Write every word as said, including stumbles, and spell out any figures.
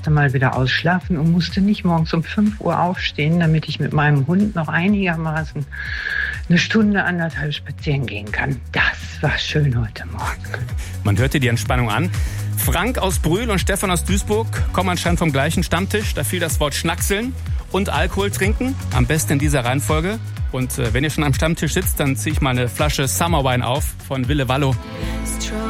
erste Mal wieder ausschlafen und musste nicht morgens um fünf Uhr aufstehen, damit ich mit meinem Hund noch einigermaßen eine Stunde, anderthalb spazieren gehen kann. Das war schön heute Morgen. Man hörte die Entspannung an. Frank aus Brühl und Stefan aus Duisburg kommen anscheinend vom gleichen Stammtisch. Da fiel das Wort Schnackseln und Alkohol trinken. Am besten in dieser Reihenfolge. Und äh, wenn ihr schon am Stammtisch sitzt, dann ziehe ich mal eine Flasche Summer Wine auf von Wille Wallo.